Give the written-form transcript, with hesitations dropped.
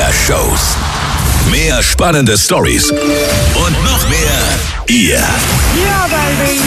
mehr Shows, mehr spannende Stories und noch mehr ihr. Ja, Baby.